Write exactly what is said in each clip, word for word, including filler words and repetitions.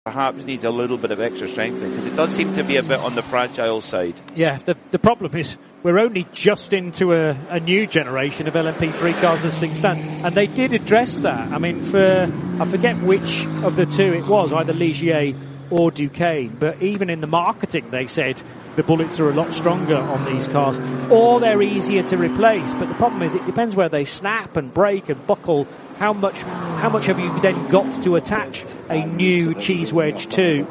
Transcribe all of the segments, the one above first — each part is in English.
perhaps needs a little bit of extra strengthening, because it does seem to be a bit on the fragile side. Yeah, the the problem is we're only just into a, a new generation of L M P three cars as things stand, and they did address that. I mean, for I forget which of the two it was, either Ligier or Duquesne, but even in the marketing they said the bullets are a lot stronger on these cars, or they're easier to replace. But the problem is it depends where they snap and break and buckle. How much how much have you then got to attach a new cheese wedge to?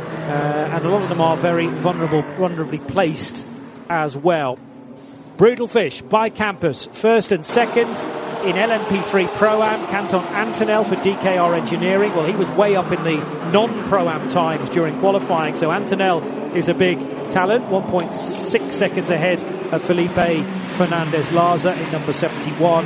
Uh, and a lot of them are very vulnerable, vulnerably placed as well. Brutal Fish by Campus, first and second in L M P three Pro-Am. Canton Antonell for D K R Engineering. Well, he was way up in the non-Pro-Am times during qualifying, so Antonell is a big talent, one point six seconds ahead of Felipe Fernandez-Laza in number seventy-one.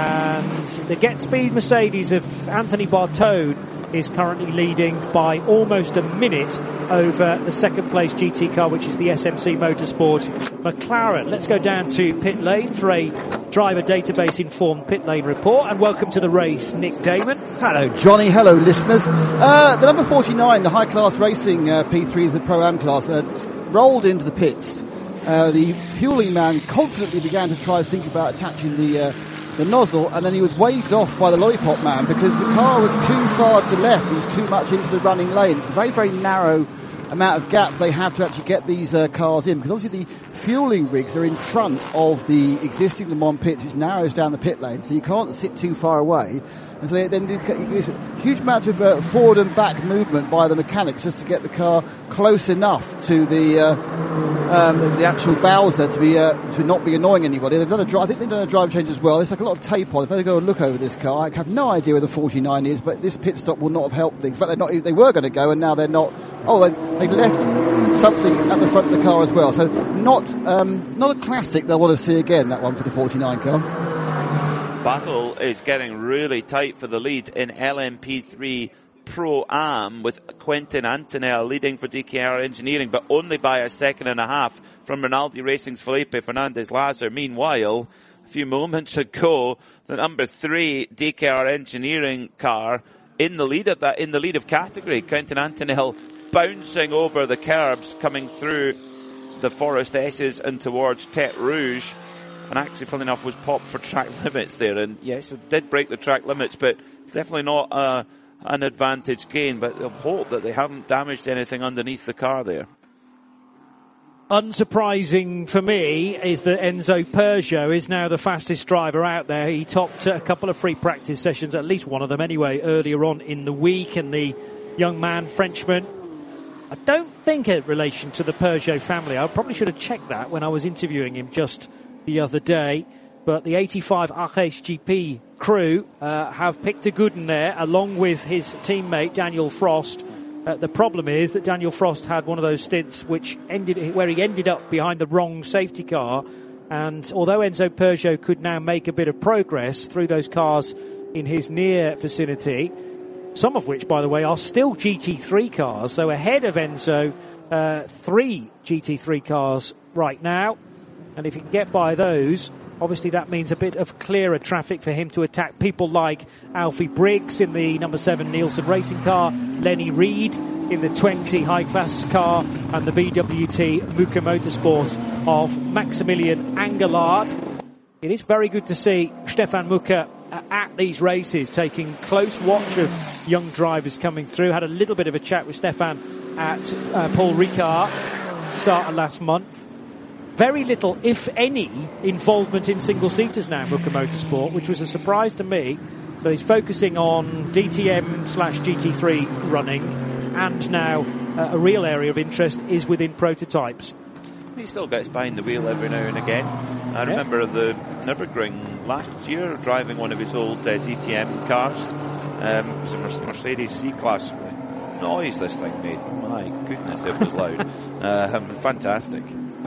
And the Get Speed Mercedes of Anthony Bartone is currently leading by almost a minute over the second place G T car, which is the S M C Motorsport McLaren. Let's go down to pit lane for a driver database informed pit lane report, and welcome to the race, Nick Damon. Hello Johnny, hello listeners. Uh, the number forty-nine, the high class racing uh, P three, the Pro-Am class, uh, rolled into the pits. Uh, the fueling man confidently began to try to think about attaching the uh, the nozzle, and then he was waved off by the lollipop man because the car was too far to the left. It was too much into the running lane. It's a very, very narrow amount of gap they have to actually get these uh, cars in, because obviously the fueling rigs are in front of the existing Le Mans pits, which narrows down the pit lane, so you can't sit too far away. And so they then do this huge amount of uh, forward and back movement by the mechanics just to get the car close enough to the uh, um, the actual Bowser to be uh, to not be annoying anybody. They've done a dri- I think they've done a drive change as well. There's like a lot of tape on. If they go and look over this car, I have no idea where the forty-nine is, but this pit stop will not have helped things. But they're not. They were going to go, and now they're not. Oh, they, they left something at the front of the car as well. So not um, not a classic they'll want to see again. That one for the forty-nine car. Battle is getting really tight for the lead in L M P three Pro-Am, with Quentin Antonell leading for D K R Engineering, but only by a second and a half from Rinaldi Racing's Felipe Fernandez-Laza. Meanwhile, a few moments ago, the number three D K R Engineering car in the lead of that, in the lead of category. Quentin Antonell bouncing over the curbs, coming through the Forest S's and towards Tete Rouge. And actually, funnily enough, was popped for track limits there. And yes, it did break the track limits, but definitely not uh, an advantage gain. But I hope that they haven't damaged anything underneath the car there. Unsurprising for me is that Enzo Peugeot is now the fastest driver out there. He topped a couple of free practice sessions, at least one of them anyway, earlier on in the week. And the young man, Frenchman, I don't think in relation to the Peugeot family. I probably should have checked that when I was interviewing him just the other day, but the eighty-five R H G P crew uh, have picked a good one there, along with his teammate Daniel Frost. Uh, the problem is that Daniel Frost had one of those stints which ended where he ended up behind the wrong safety car, and although Enzo Peugeot could now make a bit of progress through those cars in his near vicinity, some of which, by the way, are still G T three cars, so ahead of Enzo, uh, three G T three cars right now. And if he can get by those, obviously that means a bit of clearer traffic for him to attack people like Alfie Briggs in the number seven Nielsen Racing car, Lenny Reed in the twenty high-class car, and the B W T Muka Motorsport of Maximilian Engelhardt. It is very good to see Stefan Muka at these races, taking close watch of young drivers coming through. Had a little bit of a chat with Stefan at uh, Paul Ricard start of last month. Very little, if any, involvement in single-seaters now, Muka Motorsport, which was a surprise to me. So he's focusing on D T M slash G T three running, and now uh, a real area of interest is within prototypes. He still gets behind the wheel every now and again. I yeah. remember the Nürburgring last year driving one of his old uh, D T M cars. Um, it was a Mercedes C-Class. Noise this thing made. My goodness, it was loud. uh, fantastic.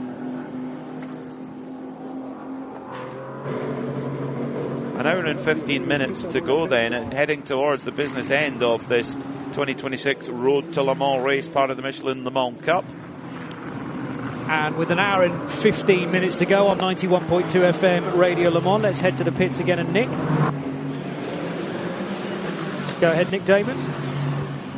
An hour and fifteen minutes to go then, and heading towards the business end of this twenty twenty-six Road to Le Mans race, part of the Michelin Le Mans Cup. And with an hour and fifteen minutes to go on ninety-one point two F M Radio Le Mans, let's head to the pits again. And Nick, go ahead, Nick Damon.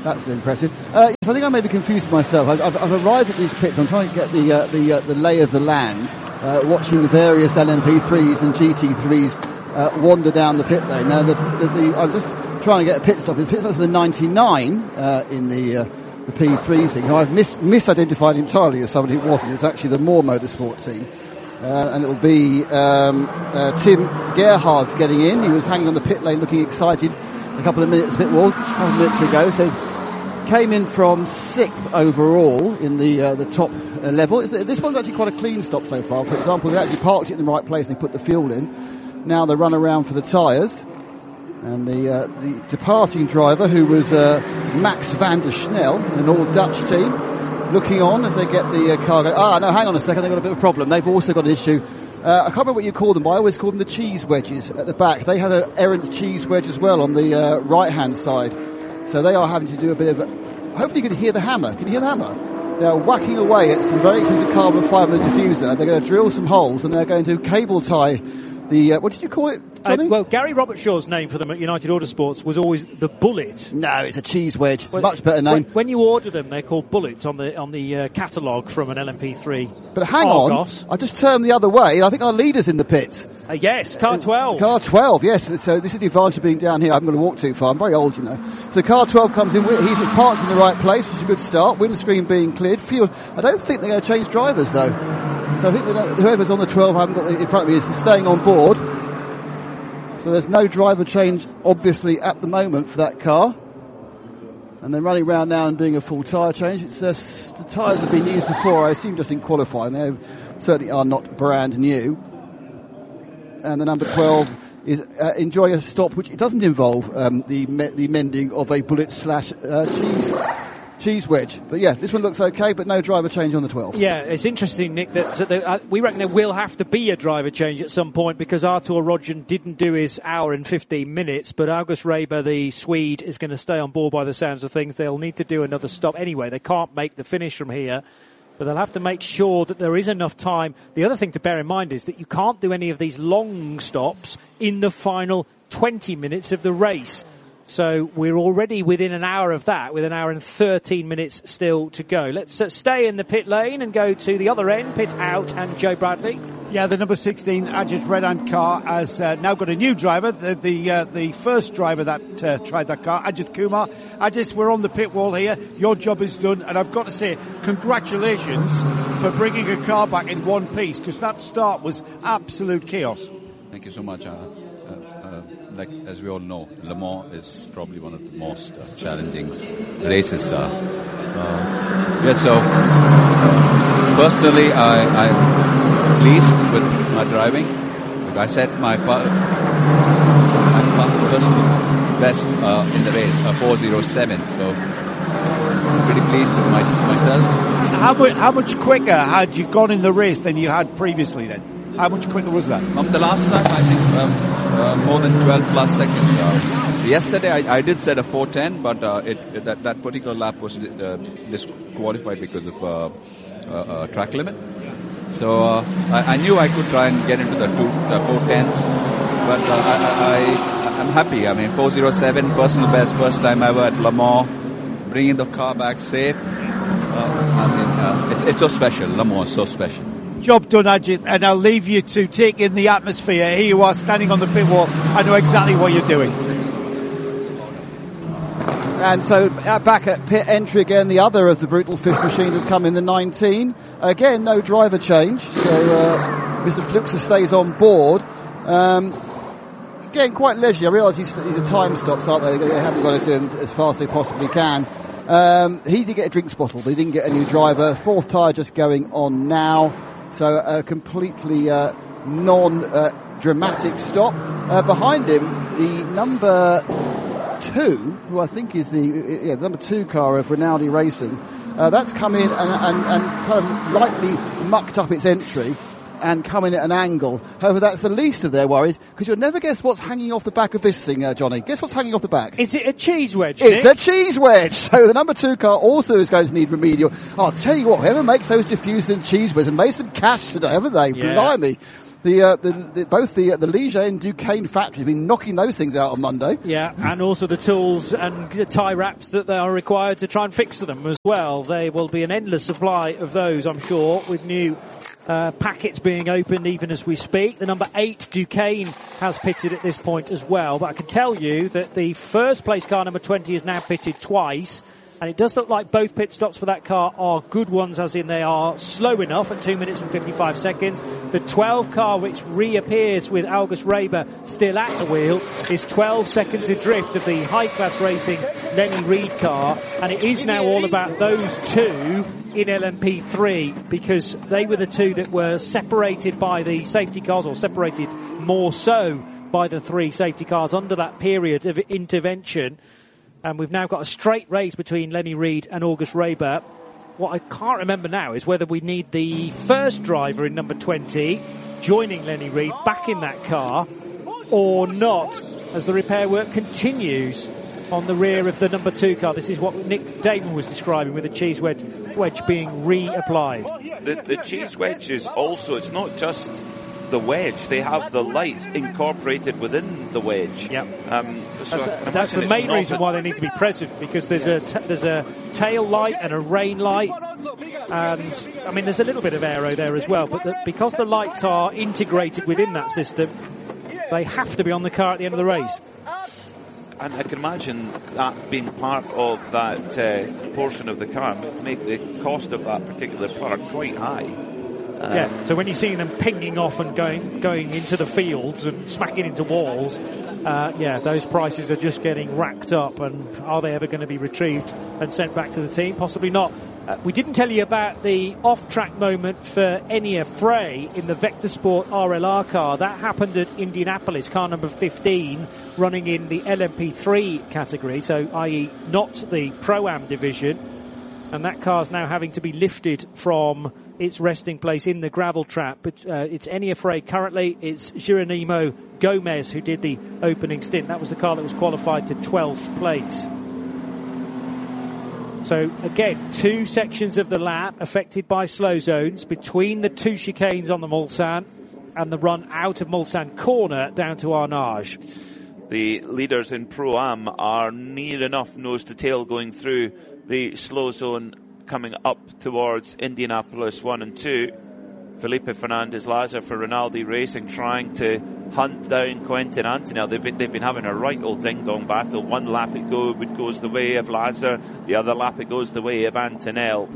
That's impressive. Uh, so I think I may be confused myself. I've, I've, I've arrived at these pits. I'm trying to get the uh, the uh, the lay of the land, uh, watching the various L M P threes and G T threes uh, wander down the pit lane. Now, the, the, the, I'm just trying to get a pit stop. It's pit stop to the ninety-nine uh, in the uh, the P three thing. Now, I've mis- misidentified entirely as somebody who wasn't. It's actually the Moore Motorsport team. Uh, and it'll be um, uh, Tim Gerhard's getting in. He was hanging on the pit lane looking excited a couple of minutes, a bit more, a couple of minutes ago. So came in from sixth overall in the uh, the top uh, level. This one's actually quite a clean stop so far. For example, they actually parked it in the right place and they put the fuel in. Now they run around for the tyres. And the uh, the departing driver, who was uh, Max van der Snel, an all-Dutch team, looking on as they get the uh, car go. Ah, no, hang on a second, they've got a bit of a problem. They've also got an issue. Uh, I can't remember what you call them, but I always call them the cheese wedges at the back. They have an errant cheese wedge as well on the uh, right-hand side. So they are having to do a bit of... A, hopefully you can hear the hammer. Can you hear the hammer? They're whacking away at some very expensive carbon fibre diffuser. They're going to drill some holes and they're going to cable tie the... Uh, what did you call it, Johnny? Uh, well, Gary Robertshaw's name for them at United Autosports was always the Bullet. No, it's a cheese wedge. It's well, a much better name. When, when you order them, they're called Bullets on the on the uh, catalogue from an L M P three. But hang Argos. on, I just turned the other way. I think our leader's in the pits. Uh, yes, car twelve. Uh, car twelve, yes. So this is the advantage of being down here. I haven't got to walk too far. I'm very old, you know. So car twelve comes in. He's parked in the right place, which is a good start. Windscreen being cleared. Fuel. I don't think they're going to change drivers, though. So I think that whoever's on the twelve, I haven't got it in front of me, is staying on board. So there's no driver change, obviously, at the moment for that car. And they're running around now and doing a full tyre change. It's uh, the tyres have been used before, I assume, just in qualifying. They certainly are not brand new. And the number twelve is uh, enjoying a stop, which it doesn't involve um, the me- the mending of a bullet slash uh, cheese cheese wedge. But yeah, this one looks okay, but no driver change on the twelve. Yeah, it's interesting, Nick, that so the, uh, we reckon there will have to be a driver change at some point because Artur Rodgen didn't do his hour and fifteen minutes, but August Reber, the Swede, is going to stay on board by the sounds of things. They'll need to do another stop anyway. They can't make the finish from here, but they'll have to make sure that there is enough time. The other thing to bear in mind is that you can't do any of these long stops in the final twenty minutes of the race. So we're already within an hour of that, with an hour and thirteen minutes still to go. Let's uh, stay in the pit lane and go to the other end, pit out, and Joe Bradley. Yeah, the number sixteen Ajit Redand car has uh, now got a new driver, the the, uh, the first driver that uh, tried that car, Ajit Kumar. Ajit, we're on the pit wall here. Your job is done, and I've got to say, congratulations for bringing a car back in one piece, because that start was absolute chaos. Thank you so much. Uh, uh, uh, like as we all know, Le Mans is probably one of the most uh, challenging races. Uh, uh, yeah, so uh, personally, I, I'm pleased with my driving. I set my, my personal best uh, in the race, uh, four oh seven. So I'm pretty pleased with my, myself. How much, how much quicker had you gone in the race than you had previously then? How much quicker was that? Um, the last time, I think, um, uh, more than twelve plus seconds. Uh, yesterday, I, I did set a four ten, but uh, it, it, that, that particular lap was uh, disqualified because of uh, uh, uh, track limit. So uh, I, I knew I could try and get into the two, the four tens, but uh, I, I, I'm happy. I mean, four oh seven, personal best, first time ever at Le Mans, bringing the car back safe. Uh, I mean, uh, it, it's so special. Le Mans is so special. Job done, Ajit, and I'll leave you to take in the atmosphere. Here you are, standing on the pit wall. I know exactly what you're doing. And so uh, back at pit entry again, the other of the Brutal Fish machines has come in, the nineteen. Again, no driver change, so uh, Mister Fluxer stays on board. Um, again, quite leisurely. I realise these are time stops, aren't they? They haven't got to do them as fast as they possibly can. Um, he did get a drinks bottle, but he didn't get a new driver. Fourth tyre just going on now. So a completely uh, non-dramatic uh, stop. Uh, behind him, the number two, who I think is the yeah, the number two car of Rinaldi Racing, uh, that's come in and, and, and kind of lightly mucked up its entry and come in at an angle. However, that's the least of their worries, because you'll never guess what's hanging off the back of this thing, uh, Johnny. Guess what's hanging off the back? Is it a cheese wedge, It's Nick? a cheese wedge. So the number two car also is going to need remedial. I'll tell you what, whoever makes those diffusers and cheese wedges and made some cash today, haven't they? Yeah. Blimey. The, uh, the, the both the uh, the Ligier and Duquesne factory have been knocking those things out on Monday. Yeah, and also the tools and tie wraps that they are required to try and fix them as well. There will be an endless supply of those, I'm sure, with new uh, packets being opened even as we speak. The number eight Duquesne has pitted at this point as well, but I can tell you that the first place car, number twenty, is now pitted twice. And it does look like both pit stops for that car are good ones, as in they are slow enough at two minutes and fifty-five seconds. The twelve car, which reappears with August Reber still at the wheel, is twelve seconds adrift of the high-class racing Lenny Reed car. And it is now all about those two in L M P three, because they were the two that were separated by the safety cars, or separated more so by the three safety cars under that period of intervention. And we've now got a straight race between Lenny Reed and August Reber. What I can't remember now is whether we need the first driver in number twenty joining Lenny Reed back in that car or not, as the repair work continues on the rear of the number two car. This is what Nick Damon was describing, with the cheese wedge, wedge being reapplied. The, the cheese wedge is also, it's not just the wedge, they have the lights incorporated within the wedge. Yep. Um, so that's that's the main reason why they need to be present, because there's a t- there's a tail light and a rain light, and I mean there's a little bit of aero there as well, but the, because the lights are integrated within that system, they have to be on the car at the end of the race. And I can imagine that being part of that uh, portion of the car would make the cost of that particular part quite high. Um, yeah, so when you're seeing them pinging off and going going into the fields and smacking into walls, uh, yeah, those prices are just getting racked up. And are they ever going to be retrieved and sent back to the team? Possibly not. Uh, we didn't tell you about the off-track moment for Enya Frey in the Vector Sport R L R car. That happened at Indianapolis, car number fifteen, running in the L M P three category, so that is not the Pro-Am division. And that car's now having to be lifted from its resting place in the gravel trap. But uh, it's Enya Frey currently. It's Geronimo Gomez who did the opening stint. That was the car that was qualified to twelfth place. So again, two sections of the lap affected by slow zones between the two chicanes on the Mulsanne and the run out of Mulsanne corner down to Arnage. The leaders in Pro-Am are near enough nose to tail going through the slow zone coming up towards Indianapolis one and two. Felipe Fernandez-Laza for Rinaldi Racing trying to hunt down Quentin Antonelli. They've been, they've been having a right old ding-dong battle. One lap it go, it goes the way of Laza, the other lap it goes the way of Antonelli.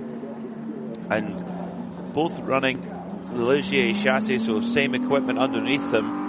And both running the Ligier chassis, so same equipment underneath them.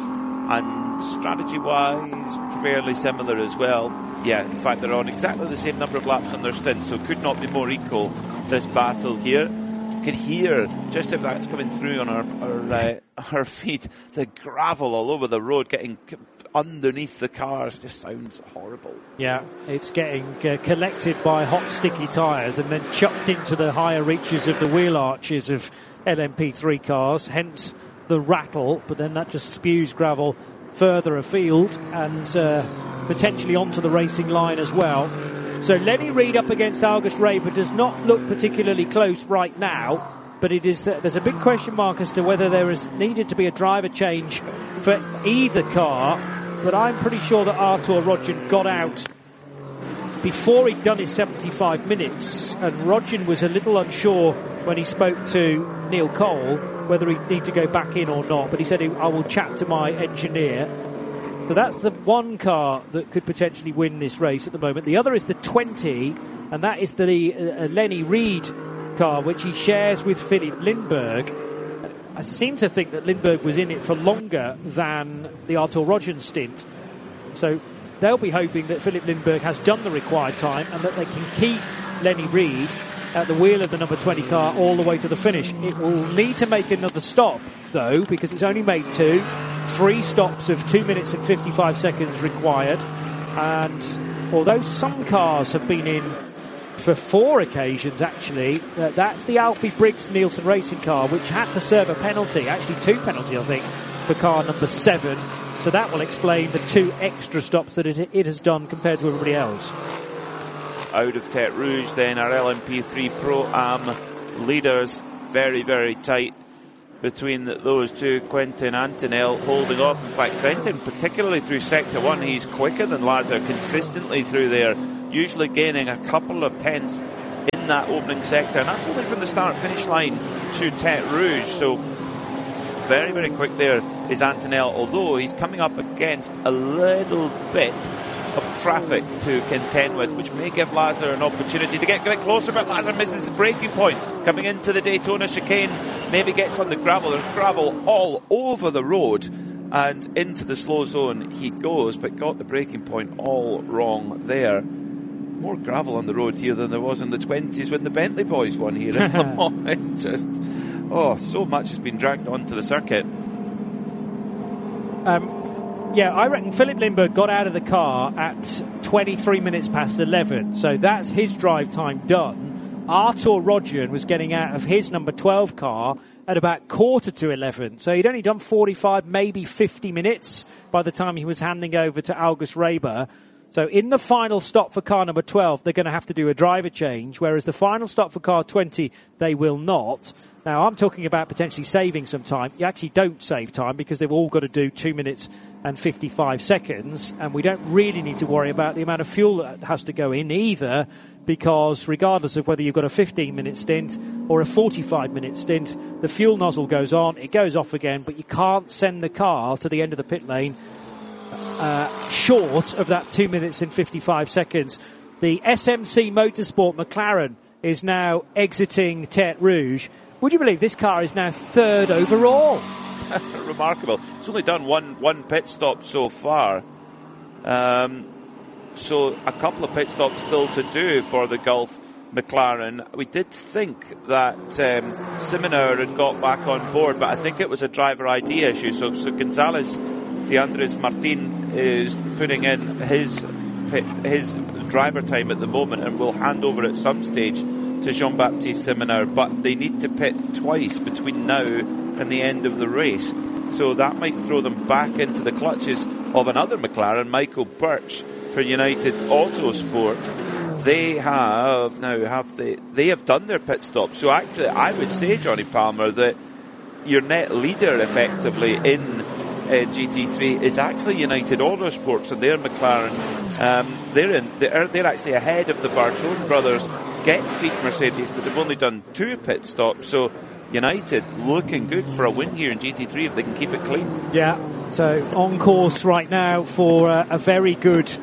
And strategy-wise, fairly similar as well. Yeah, in fact, they're on exactly the same number of laps on their stint, so could not be more equal, this battle here. You can hear, just if that's coming through on our our, uh, our feet, the gravel all over the road getting underneath the cars. It just sounds horrible. Yeah, it's getting uh, collected by hot, sticky tyres and then chucked into the higher reaches of the wheel arches of L M P three cars, hence the rattle, but then that just spews gravel further afield and uh, potentially onto the racing line as well. So Lenny Reed up against August Reber does not look particularly close right now, but it is uh, there's a big question mark as to whether there is needed to be a driver change for either car, but I'm pretty sure that Artur Rodgin got out before he'd done his seventy-five minutes, and Rodgin was a little unsure when he spoke to Neil Cole whether he'd need to go back in or not, but he said, I will chat to my engineer. So that's the one car that could potentially win this race at the moment. The other is the twenty, and that is the uh, Lenny Reed car, which he shares with Philip Lindbergh. I seem to think that Lindbergh was in it for longer than the Artur Rodgin stint. So they'll be hoping that Philip Lindbergh has done the required time and that they can keep Lenny Reed at the wheel of the number twenty car all the way to the finish. It will need to make another stop, though, because it's only made two. Three stops of two minutes and fifty-five seconds required. And although some cars have been in for four occasions, actually, uh, that's the Alfie Briggs Nielsen racing car, which had to serve a penalty, actually two penalties, I think, for car number seven. So that will explain the two extra stops that it, it has done compared to everybody else. Out of Tete Rouge then, our L M P three Pro-Am leaders, very, very tight. between those two. Quentin Antonell holding off. In fact, Quentin, particularly through sector one, he's quicker than Lazar consistently through there, usually gaining a couple of tenths in that opening sector, and that's only from the start-finish line to Tete Rouge. So very, very quick there is Antonell, although he's coming up against a little bit of traffic to contend with, which may give Lazar an opportunity to get a bit closer, but Lazar misses the braking point. Coming into the Daytona chicane, maybe gets on the gravel. There's gravel all over the road, and into the slow zone he goes, but got the braking point all wrong there. More gravel on the road here than there was in the twenties when the Bentley boys won here in Le Mans. Just, oh, so much has been dragged onto the circuit. Um, yeah, I reckon Philip Lindbergh got out of the car at twenty-three minutes past eleven, so that's his drive time done. Artur Rodjan was getting out of his number twelve car at about quarter to eleven, so he'd only done forty-five, maybe fifty minutes by the time he was handing over to August Reber. So in the final stop for car number twelve, they're going to have to do a driver change, whereas the final stop for car twenty, they will not. Now, I'm talking about potentially saving some time. You actually don't save time because they've all got to do two minutes and fifty-five seconds, and we don't really need to worry about the amount of fuel that has to go in either, because regardless of whether you've got a fifteen minute stint or a forty-five minute stint, the fuel nozzle goes on, it goes off again, but you can't send the car to the end of the pit lane Uh, short of that two minutes and fifty-five seconds. The S M C Motorsport McLaren is now exiting Tete Rouge. Would you believe this car is now third overall? Remarkable. It's only done one one pit stop so far. Um, so a couple of pit stops still to do for the Gulf McLaren. We did think that um, Simonauer had got back on board, but I think it was a driver I D issue. So, so Gonzalez de Andres Martin is putting in his pit, his driver time at the moment, and will hand over at some stage to Jean-Baptiste Simonauer, but they need to pit twice between now and the end of the race, so that might throw them back into the clutches of another McLaren, Michael Birch, for United Autosport. They have now have they they have done their pit stop, so actually I would say, Johnny Palmer, that your net leader effectively in Uh, G T three is actually United Autosports, and their McLaren, um, they're in, they're, they're actually ahead of the Bartone brothers. Get beat Mercedes, but they've only done two pit stops, so United looking good for a win here in G T three if they can keep it clean. Yeah, so on course right now for uh, a very good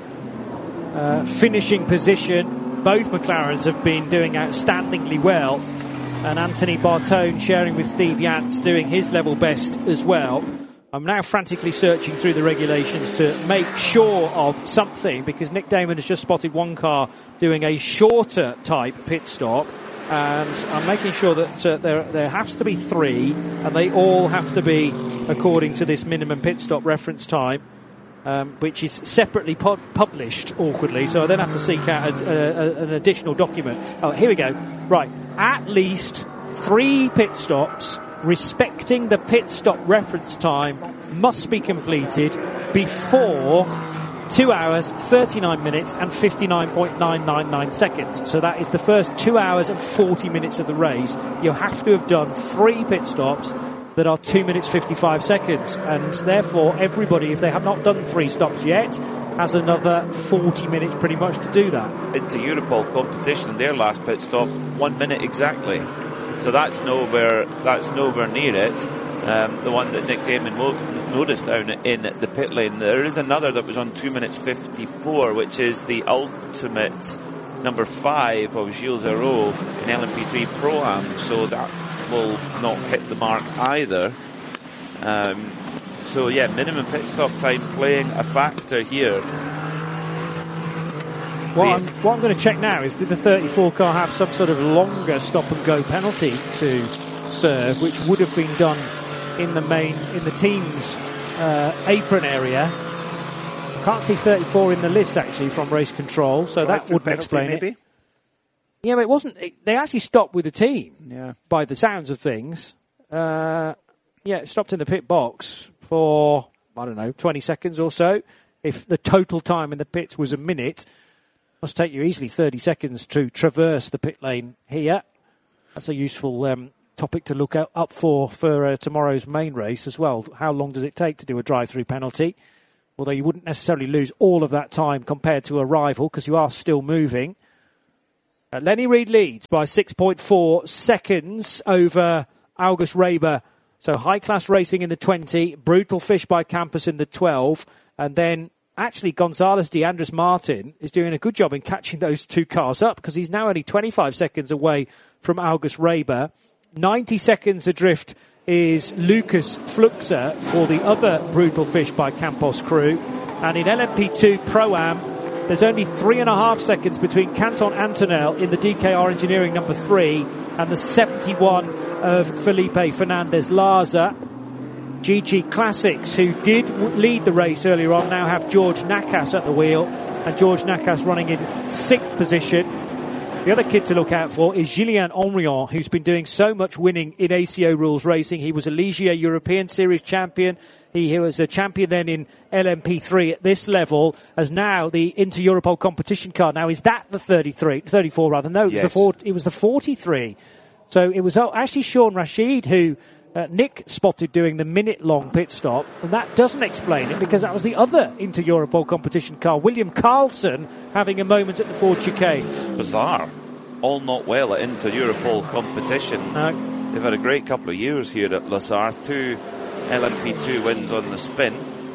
uh, finishing position. Both McLarens have been doing outstandingly well, and Anthony Bartone sharing with Steve Yance doing his level best as well. I'm now frantically searching through the regulations to make sure of something, because Nick Damon has just spotted one car doing a shorter type pit stop, and I'm making sure that uh, there there has to be three, and they all have to be according to this minimum pit stop reference time, um, which is separately pu- published awkwardly, so I then have to seek out a, a, an additional document. Oh, here we go. Right, at least three pit stops respecting the pit stop reference time must be completed before two hours, thirty-nine minutes and fifty-nine point nine nine nine seconds. So that is the first two hours and forty minutes of the race. You have to have done three pit stops that are two minutes fifty-five seconds, and therefore everybody, if they have not done three stops yet, has another forty minutes pretty much to do that. Into Europol competition, their last pit stop, one minute exactly. So that's nowhere, that's nowhere near it. Um, the one that Nick Damon mo- noticed down in the pit lane. There is another that was on two minutes fifty-four, which is the ultimate number five of Gilles Zero in L M P three Pro-Am. So that will not hit the mark either. Um, so yeah, minimum pit stop time playing a factor here. What I'm, what I'm going to check now is, did the thirty-four car have some sort of longer stop-and-go penalty to serve, which would have been done in the main, in the team's uh, apron area? I can't see thirty-four in the list, actually, from race control, so Drive that wouldn't penalty, explain maybe? it. Yeah, but it wasn't. It, they actually stopped with the team, yeah. by the sounds of things. Uh, yeah, it stopped in the pit box for, I don't know, twenty seconds or so. If the total time in the pits was a minute, must take you easily thirty seconds to traverse the pit lane here. That's a useful um, topic to look out, up for for uh, tomorrow's main race as well. How long does it take to do a drive-through penalty? Although you wouldn't necessarily lose all of that time compared to a rival because you are still moving. Uh, Lenny Reed leads by six point four seconds over August Reber. So high-class racing in the twenty, Brutal Fish by Campus in the twelve, and then actually Gonzalez de Andres Martin is doing a good job in catching those two cars up because he's now only twenty-five seconds away from August Reber. ninety seconds adrift is Lucas Fluxer for the other Brutal Fish by Campos crew. And in L M P two Pro-Am, there's only three and a half seconds between Canton Antonel in the D K R Engineering number three and the seventy-one of Felipe Fernandez Larza. G G Classics, who did w- lead the race earlier on, now have George Nakas at the wheel, and George Nakas running in sixth position. The other kid to look out for is Julien Henrion, who's been doing so much winning in A C O rules racing. He was a Ligier European Series champion. He, he was a champion then in L M P three at this level, as now the Inter-Europol competition car. Now, is that the thirty-three, thirty-four rather? No, it was, yes. the, four, it was the forty-three. So it was actually Sean Rashid who uh, Nick spotted doing the minute-long pit stop, and that doesn't explain it because that was the other Inter-Europol competition car, William Carlson, having a moment at the Ford chicane. Bizarre. All not well at Inter-Europol competition. Uh, They've had a great couple of years here at Lassar. Two L M P two wins on the spin.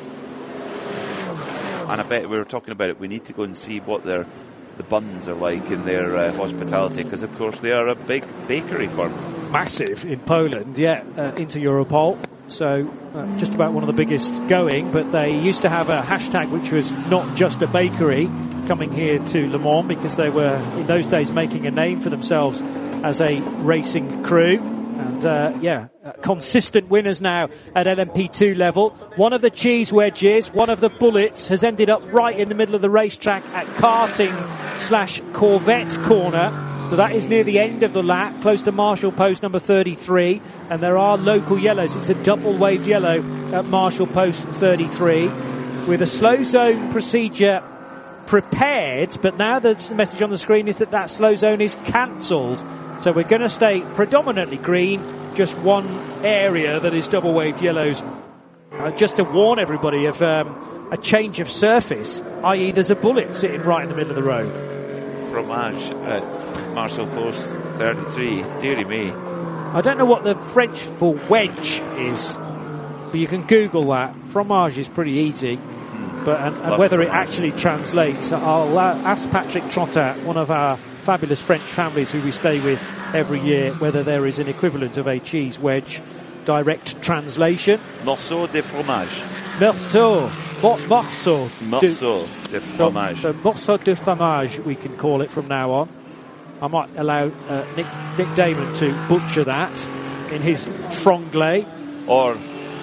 And I bet we were talking about it. We need to go and see what their the buns are like in their uh, hospitality, because of course they are a big bakery firm. Massive in Poland, yeah, uh, Inter-Europol. So uh, just about one of the biggest going, but they used to have a hashtag which was not just a bakery coming here to Le Mans, because they were in those days making a name for themselves as a racing crew. And uh, yeah, uh, consistent winners now at L M P two level. One of the cheese wedges, one of the bullets, has ended up right in the middle of the racetrack at karting slash Corvette corner. So that is near the end of the lap, close to Marshall Post number thirty-three. And there are local yellows. It's a double waved yellow at Marshall Post thirty-three with a slow zone procedure prepared. But now the message on the screen is that that slow zone is cancelled. So we're going to stay predominantly green, just one area that is double wave yellows. Uh, just to warn everybody of um, a change of surface, that is there's a bullet sitting right in the middle of the road. Fromage at Marshall Post thirty-three. Deary me. I don't know what the French for wedge is, but you can Google that. Fromage is pretty easy. Mm. But and, and whether fromage. It actually translates, I'll uh, ask Patrick Trottat, one of our fabulous French families who we stay with every year, whether there is an equivalent of a cheese wedge direct translation. Morceau de fromage. Morceau. Mo- morceau. Morceau de, de fromage. So, so morceau de fromage, we can call it from now on. I might allow uh, Nick, Nick Damon to butcher that in his franglais. Or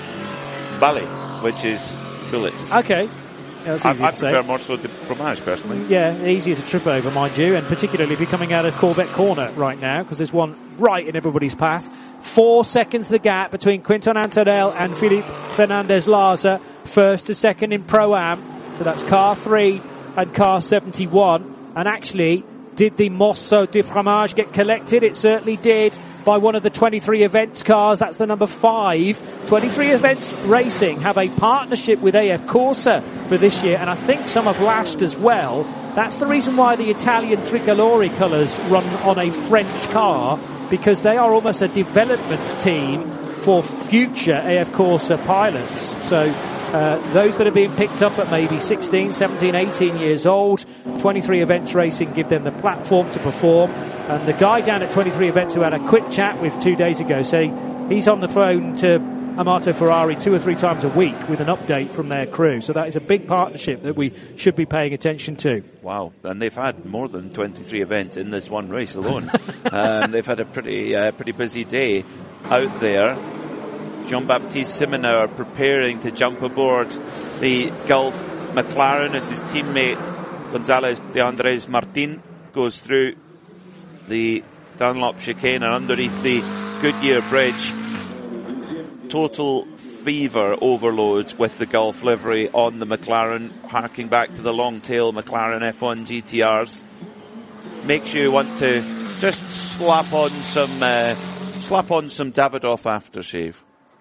ballet, which is bullet. Okay. Yeah, that's easy I, I to prefer say. morceau de fromage, personally. Yeah, easier to trip over, mind you, and particularly if you're coming out of Corvette corner right now, because there's one right in everybody's path. Four seconds the gap between Quinton Antonel and Philippe Fernandez Larza, first to second in Pro-Am. So that's car three and car seventy-one. And actually, did the Morceau de Fromage get collected? It certainly did, by one of the twenty-three Events cars. That's the number five. twenty-three Events Racing have a partnership with A F Corsa for this year, and I think some of last as well. That's the reason why the Italian Tricolore colours run on a French car, because they are almost a development team for future A F Corsa pilots. So uh, those that are being picked up at maybe sixteen, seventeen, eighteen years old, twenty-three Events Racing give them the platform to perform. And the guy down at twenty-three Events who had a quick chat with two days ago saying he's on the phone to Amato Ferrari two or three times a week with an update from their crew. So that is a big partnership that we should be paying attention to. Wow. And they've had more than twenty-three events in this one race alone. um, they've had a pretty uh, pretty busy day out there. Jean-Baptiste Simonauer preparing to jump aboard the Gulf McLaren as his teammate Gonzalez de Andres Martin goes through the Dunlop chicane and underneath the Goodyear Bridge. Total fever overload with the Gulf livery on the McLaren, harking back to the long tail McLaren F one G T Rs. Makes you want to just slap on some uh, Slap on some Davidoff aftershave,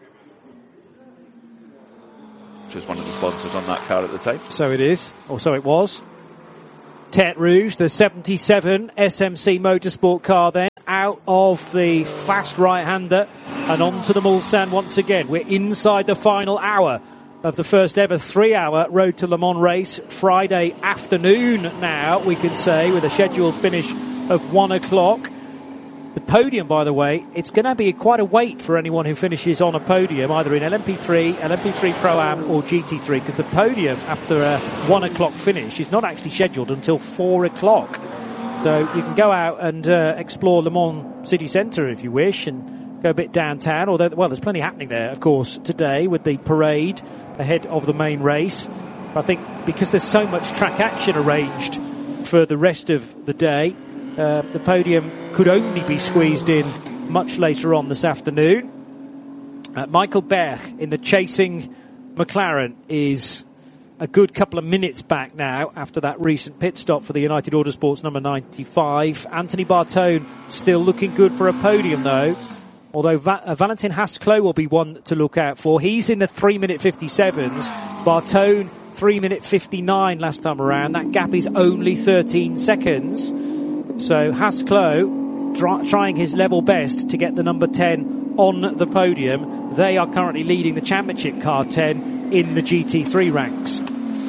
which was one of the sponsors on that car at the time. So it is, or so it was. Tete Rouge, the seventy-seven S M C Motorsport car then, out of the fast right-hander and onto the Mulsanne once again. We're inside the final hour of the first ever three-hour Road to Le Mans race. Friday afternoon now, we can say, with a scheduled finish of one o'clock. The podium, by the way, it's going to be quite a wait for anyone who finishes on a podium, either in L M P three, L M P three Pro-Am or G T three, because the podium after a one o'clock finish is not actually scheduled until four o'clock. So you can go out and uh, explore Le Mans city centre if you wish and go a bit downtown, although, well, there's plenty happening there, of course, today with the parade ahead of the main race. I think because there's so much track action arranged for the rest of the day, Uh, the podium could only be squeezed in much later on this afternoon. Uh, Michael Berg in the chasing McLaren is a good couple of minutes back now after that recent pit stop for the United Autosports number ninety-five. Anthony Bartone still looking good for a podium though, although Va- uh, Valentin Haas-Clos will be one to look out for. He's in the three minute fifty-sevens. Bartone three minute fifty-nine last time around. That gap is only thirteen seconds. So Haas-Clos try, trying his level best to get the number ten on the podium. They are currently leading the championship car ten in the G T three ranks.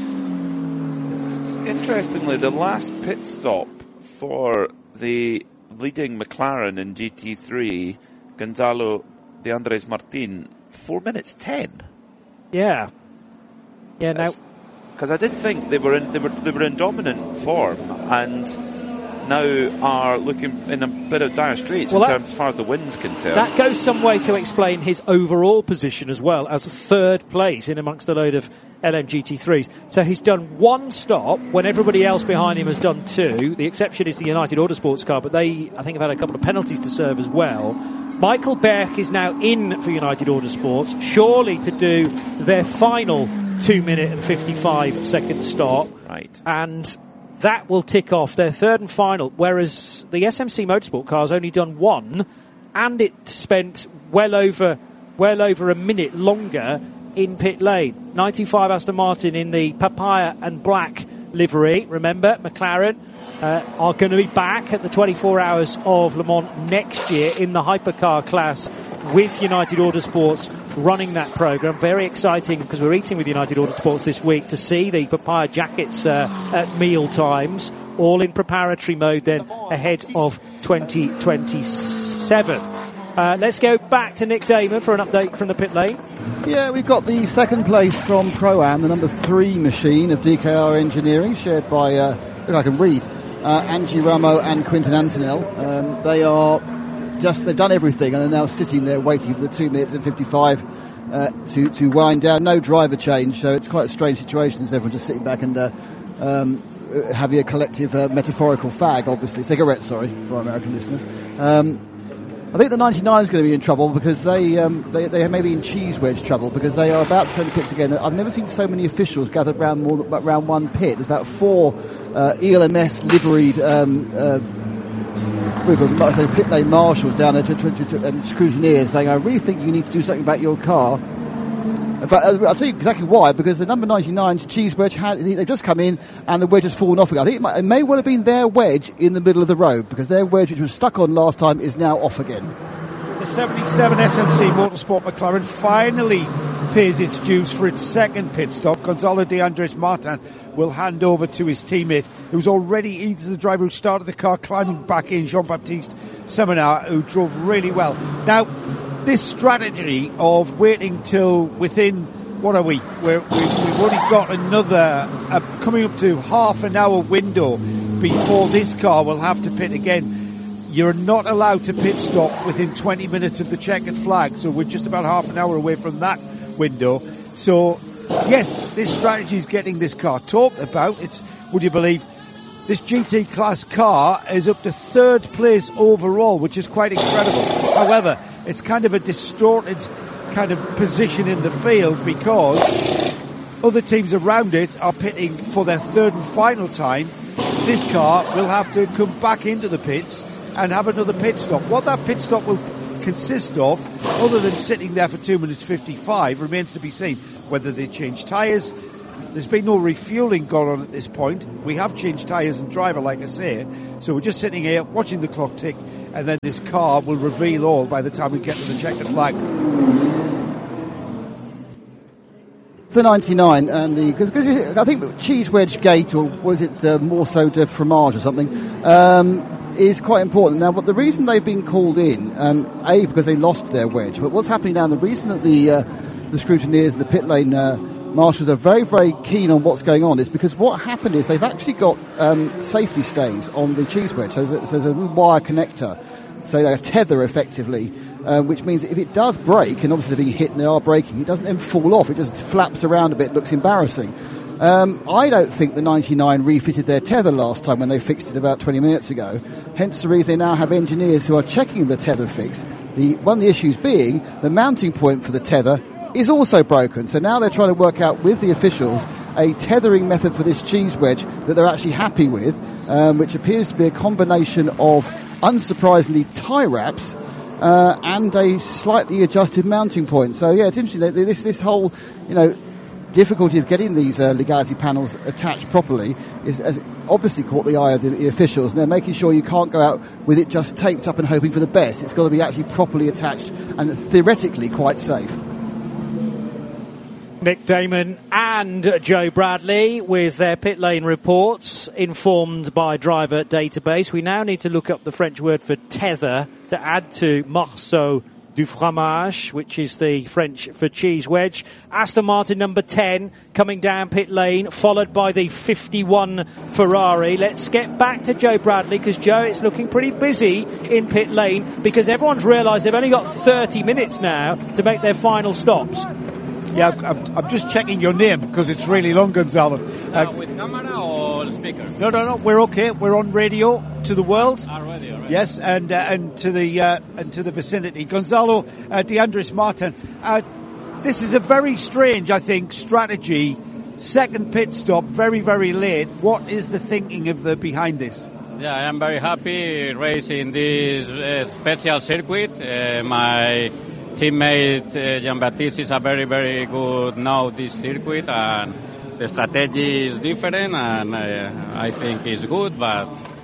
Interestingly, the last pit stop for the leading McLaren in G T three, Gonzalo de Andres Martin, four minutes ten. Yeah. Yeah, now... Because I did think they were in, they were, they were in dominant form and now are looking in a bit of dire straits well, in that, terms as far as the wind's concerned. That goes some way to explain his overall position as well, as third place in amongst a load of L M G T threes. So he's done one stop when everybody else behind him has done two. The exception is the United Autosports car, but they, I think, have had a couple of penalties to serve as well. Michael Berg is now in for United Autosports, surely to do their final two minute and fifty-five second stop. Right. And that will tick off their third and final, whereas the S M C Motorsport car has only done one, and it spent well over well over a minute longer in pit lane. ninety-five Aston Martin in the papaya and black livery. Remember, McLaren uh, are going to be back at the twenty-four hours of Le Mans next year in the hypercar class with United Autosports running that programme. Very exciting because we're eating with United Autosports this week to see the papaya jackets uh, at meal times, all in preparatory mode then ahead of twenty twenty-seven. Uh, let's go back to Nick Damon for an update from the pit lane. Yeah, we've got the second place from Pro-Am, the number three machine of D K R Engineering, shared by, uh, if I can read, uh, Angie Ramo and Quinton Antonell. Um, they are just, they've done everything and they're now sitting there waiting for the two minutes and fifty-five uh, to, to wind down. No driver change, so it's quite a strange situation as everyone just sitting back and uh, um, having a collective uh, metaphorical fag, obviously. Cigarette, sorry, for our American listeners. Um, I think the ninety-nine is going to be in trouble because they, um, they they may be in cheese wedge trouble because they are about to turn the pits again. I've never seen so many officials gathered around more than, around one pit. There's about four uh, E L M S liveried um, uh, like I say, pit lane marshals down there to, to, to, to, and scrutineers saying, I really think you need to do something about your car. In fact, I'll tell you exactly why, because the number ninety-nine's cheese wedge, has, they've just come in and the wedge has fallen off again. I think it, might, it may well have been their wedge in the middle of the road, because their wedge, which was stuck on last time, is now off again. The seventy-seven S M C Motorsport McLaren finally pays its dues for its second pit stop. Gonzalo de Andres Martin will hand over to his teammate, who's already, he's the driver who started the car, climbing back in, Jean-Baptiste Seminar, who drove really well. Now, this strategy of waiting till within, what are we? We're, we've, we've only got another, uh, coming up to half an hour window before this car will have to pit again. You're not allowed to pit stop within twenty minutes of the checkered flag, so we're just about half an hour away from that window. So, yes, this strategy is getting this car talked about. It's, would you believe, this G T class car is up to third place overall, which is quite incredible. However, it's kind of a distorted kind of position in the field because other teams around it are pitting for their third and final time. This car will have to come back into the pits and have another pit stop. What that pit stop will consist of, other than sitting there for two minutes fifty-five, remains to be seen. Whether they change tyres. There's been no refuelling going on at this point. We have changed tyres and driver, like I say. So we're just sitting here watching the clock tick, and then this car will reveal all by the time we get to the checkered flag. The ninety-nine and the, because I think Cheese Wedge Gate, or was it uh, more so de fromage or something, um, is quite important. Now, but the reason they've been called in, um, A, because they lost their wedge, but what's happening now, the reason that the uh, the scrutineers and the pit lane uh, marshals are very, very keen on what's going on is because what happened is they've actually got um, safety stays on the cheese wedge. So there's, there's a wire connector, so a tether effectively, uh, which means if it does break, and obviously they're being hit and they are breaking, it doesn't then fall off. It just flaps around a bit, looks embarrassing. Um, I don't think the ninety-nine refitted their tether last time when they fixed it about twenty minutes ago. Hence the reason they now have engineers who are checking the tether fix. The, one of the issues being the mounting point for the tether is also broken. So now they're trying to work out with the officials a tethering method for this cheese wedge that they're actually happy with, um, which appears to be a combination of, unsurprisingly, tie wraps uh, and a slightly adjusted mounting point. So yeah, it's interesting. This this whole, you know, difficulty of getting these uh, legality panels attached properly is has obviously caught the eye of the, the officials, and they're making sure you can't go out with it just taped up and hoping for the best. It's got to be actually properly attached and theoretically quite safe. Nick Damon and Joe Bradley with their pit lane reports informed by driver database. We now need to look up the French word for tether to add to morceau du fromage, which is the French for cheese wedge. Aston Martin number ten coming down pit lane, followed by the fifty-one Ferrari. Let's get back to Joe Bradley, because Joe, it's looking pretty busy in pit lane because everyone's realised they've only got thirty minutes now to make their final stops. Yeah, I'm, I'm just checking your name because it's really long, Gonzalo. Uh, with camera or speaker? No, no, no. We're okay. We're on radio to the world. Already, already. Yes, and uh, and to the uh, and to the vicinity. Gonzalo uh, de Andres Martin. Uh, this is a very strange, I think, strategy. Second pit stop, very, very late. What is the thinking of the behind this? Yeah, I am very happy racing this uh, special circuit. Uh, my teammate uh, Jean-Baptiste is a very, very good now this circuit, and the strategy is different, and uh, I think it's good, but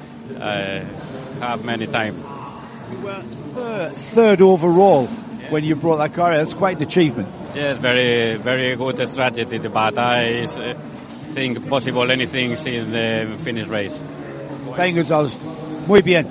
I have many time. You were third, third overall yeah. when you brought that car in. That's quite an achievement. Yes, very, very good strategy, but I uh, think possible anything in the finish race. Thank you, Gonzalez. Muy bien.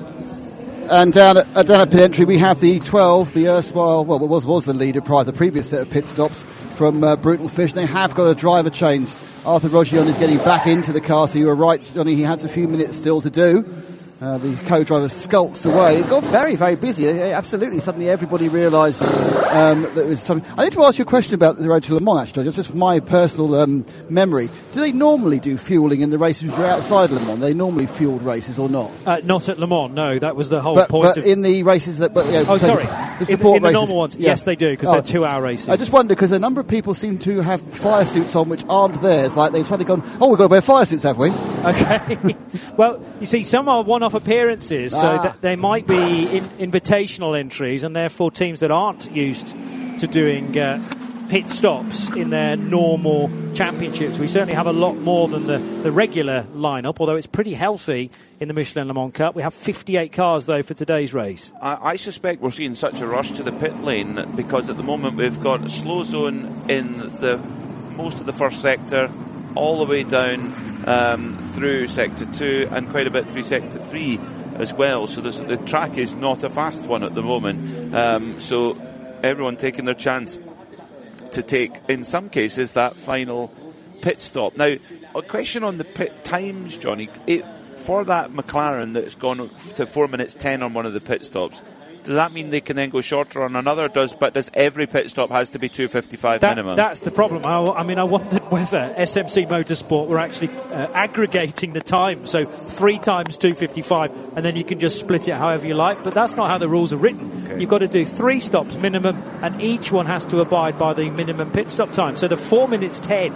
And down at, uh, down at pit entry, we have the twelve, the erstwhile, well, it was, was the leader prior to the previous set of pit stops from uh, Brutal Fish. They have got a driver change. Arthur Rogion is getting back into the car, so you were right, Johnny, he has a few minutes still to do. Uh, the co-driver skulks away. It got very, very busy. Absolutely. Suddenly everybody realised um, that it was time. I need to ask you a question about the road to Le Mans, actually, just from my personal um, memory. Do they normally do fuelling in the races which are outside Le Mans? They normally fueled races or not? Uh, not at Le Mans, no. That was the whole but, point. But of... in the races that... But, you know, oh, sorry. The support in, in the races, normal ones, yeah. yes, they do, because oh. they're two-hour races. I just wonder, because a number of people seem to have fire suits on which aren't theirs. Like they've suddenly gone, oh, we've got to wear fire suits, have we? Okay. Well, you see, some are one-off appearances, so ah. that they might be in, invitational entries, and therefore teams that aren't used to doing uh, pit stops in their normal championships. We certainly have a lot more than the, the regular lineup, although it's pretty healthy in the Michelin Le Mans Cup. We have fifty-eight cars, though, for today's race. I, I suspect we're seeing such a rush to the pit lane because at the moment we've got a slow zone in the most of the first sector, all the way down um, through sector two and quite a bit through sector three as well. So this, the track is not a fast one at the moment. Um, so everyone taking their chance to take, in some cases, that final pit stop. Now, a question on the pit times, Johnny. It, for that McLaren that's gone to four minutes ten on one of the pit stops, does that mean they can then go shorter on another? Does but does every pit stop has to be two fifty-five that, minimum? That's the problem. I, I mean, I wondered whether S M C Motorsport were actually uh, aggregating the time, so three times two fifty-five, and then you can just split it however you like. But that's not how the rules are written. Okay. You've got to do three stops minimum, and each one has to abide by the minimum pit stop time. So the four minutes ten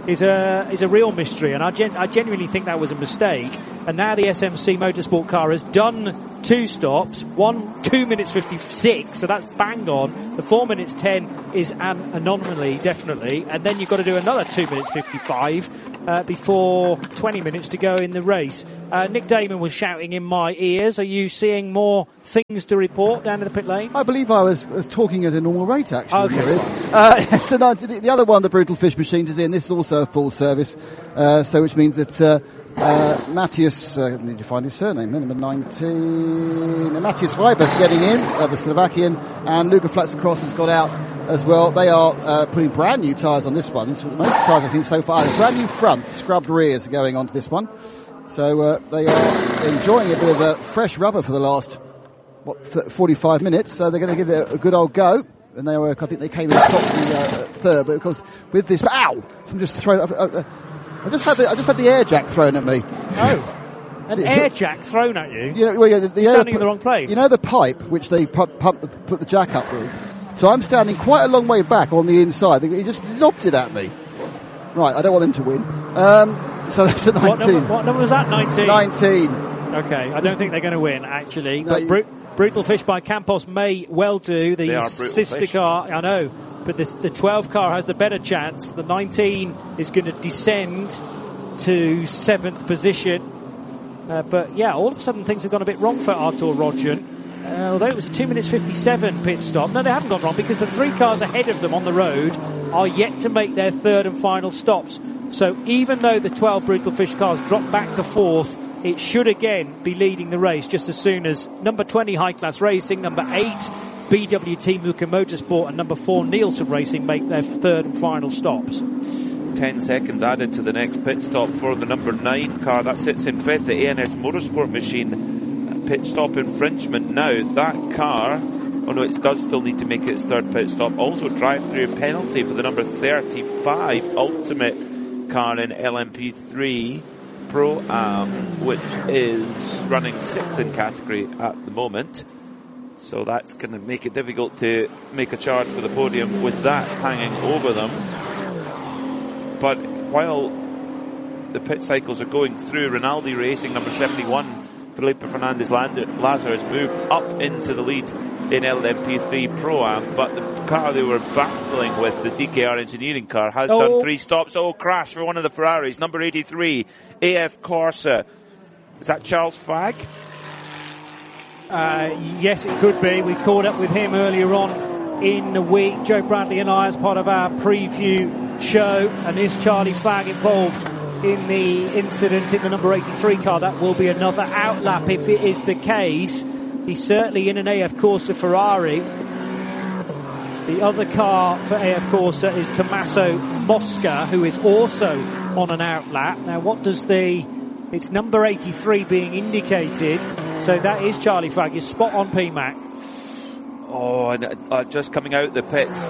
is a is a real mystery, and I, gen- I genuinely think that was a mistake. And now the S M C Motorsport car has done two stops, one two minutes fifty-six, so that's bang on. The four minutes ten is an anomaly, definitely, and then you've got to do another two minutes fifty-five uh, before twenty minutes to go in the race. Uh, Nick Damon was shouting in my ears. Are you seeing more things to report down in the pit lane? I believe I was, was talking at a normal rate, actually. Okay. Uh, so no, the, the other one, the Brutal Fish Machines, is in. This is also a full service, uh, so which means that uh, uh, Matthias, uh, I need to find his surname, number nineteen, uh, Matthias Weibers getting in, uh, the Slovakian, and Luca Flaxacross has got out as well. They are uh, putting brand new tyres on this one. It's most tyres I've seen so far. Brand new fronts, scrubbed rears are going onto this one. So uh, they are enjoying a bit of a fresh rubber for the last what forty-five minutes. So they're going to give it a, a good old go. And they were, I think they came in top the uh, third, but because with this, ow! I'm just throwing. Uh, uh, I just had the I just had the air jack thrown at me. Oh. An air jack thrown at you? You know, well, yeah, the, the You're air, standing in the wrong place. You know the pipe which they pump, pump the, put the jack up with? So I'm standing quite a long way back on the inside. He just lobbed it at me. Right, I don't want him to win. Um, so that's a nineteen. What number, what number was that? nineteen? nineteen. Okay, I don't think they're going to win, actually. No, but you, Bru- Brutal Fish by Campos may well do. The sister fish. car, I know, but this, the twelve car has the better chance. The nineteen is going to descend to seventh position. Uh, but yeah, all of a sudden things have gone a bit wrong for Artur Rodgen. Uh, although it was a two minutes fifty-seven pit stop. No, they haven't gone wrong because the three cars ahead of them on the road are yet to make their third and final stops. So even though the twelve Brutal Fish cars drop back to fourth, it should again be leading the race just as soon as number twenty High Class Racing, number eight B W T Muka Motorsport and number four Nielsen Racing make their third and final stops. Ten seconds added to the next pit stop for the number nine car. That sits in fifth, the A N S Motorsport machine. Pit stop infringement now. That car, oh no, it does still need to make its third pit stop. Also drive-through penalty for the number thirty-five Ultimate car in L M P three Pro-Am, which is running sixth in category at the moment. So that's going to make it difficult to make a charge for the podium with that hanging over them. But while the pit cycles are going through, Rinaldi Racing, number seventy-one, Felipe Fernandez Lazar has moved up into the lead in L M P three Pro-Am, but the car they were battling with, the D K R Engineering car, has oh. done three stops. Oh, crash for one of the Ferraris, number eighty-three, A F Corsa. Is that Charles Fagg? Uh, yes, it could be. We caught up with him earlier on in the week, Joe Bradley and I, as part of our preview show, and is Charlie Fagg involved in the incident in the number eighty-three car? That will be another outlap if it is the case. He's certainly in an A F Corsa Ferrari. The other car for A F Corsa is Tommaso Mosca, who is also on an outlap. Now, what does the... It's number eighty-three being indicated, so that is Charlie Fagg. You're spot on, P Mac. Oh, and uh, just coming out the pits.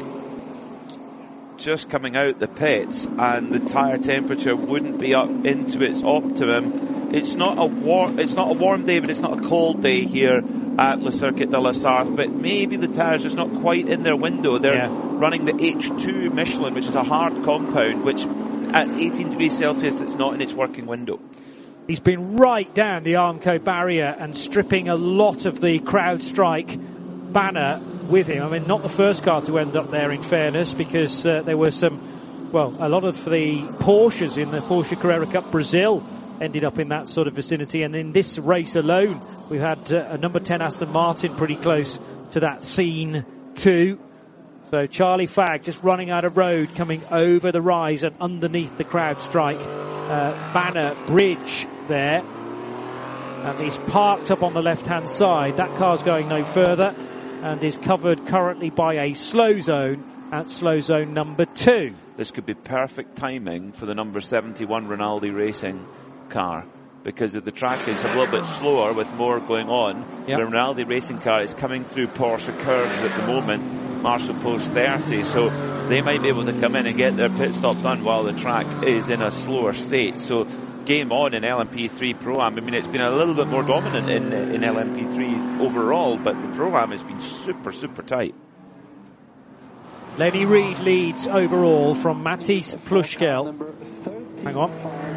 Just coming out the pits, and the tyre temperature wouldn't be up into its optimum. It's not a warm, it's not a warm day, but it's not a cold day here at Le Circuit de la Sarthe. But maybe the tyres just not quite in their window. They're yeah. running the H two Michelin, which is a hard compound, which at eighteen degrees Celsius, it's not in its working window. He's been right down the Armco barrier and stripping a lot of the CrowdStrike banner with him. I mean, not the first car to end up there, in fairness, because uh, there were some, well, a lot of the Porsches in the Porsche Carrera Cup Brazil ended up in that sort of vicinity. And in this race alone, we've had uh, a number ten Aston Martin pretty close to that scene too. So Charlie Fagg just running out of road, coming over the rise and underneath the CrowdStrike uh, banner bridge there. And he's parked up on the left-hand side. That car's going no further and is covered currently by a slow zone at slow zone number two. This could be perfect timing for the number seventy-one Rinaldi Racing car, because if the track is a little bit slower with more going on, yep. the Rinaldi Racing car is coming through Porsche curves at the moment, Marshall Post thirty, so they might be able to come in and get their pit stop done while the track is in a slower state. So game on in L M P three Pro-Am. I mean, it's been a little bit more dominant in in L M P three overall, but the Pro-Am has been super, super tight. Lenny Reed leads overall from Matisse Plushkel. Hang on.